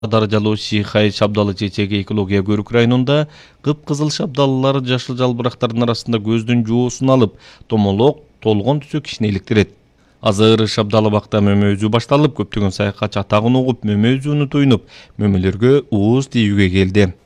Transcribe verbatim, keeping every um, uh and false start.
Даражалуу Шихай шабдалы чечеги экология көрүк районунда кып-кызыл шабдалылар жашыл жалбырактардын арасында көздүн жоосун алып, томолок, толгон түсө кишини иликтирет. Азыр шабдалы бакта мөмө башталып, көптөгөн саякатчы атагын угуп, мөмө үзүүнү туйнуп, мөмөлөргө ууз тийүүгө келди.